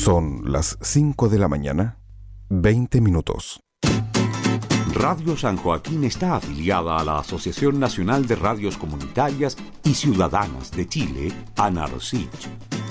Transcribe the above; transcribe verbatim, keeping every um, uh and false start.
Son las cinco de la mañana, veinte minutos. Radio San Joaquín está afiliada a la Asociación Nacional de Radios Comunitarias y Ciudadanas de Chile, ANARCICH.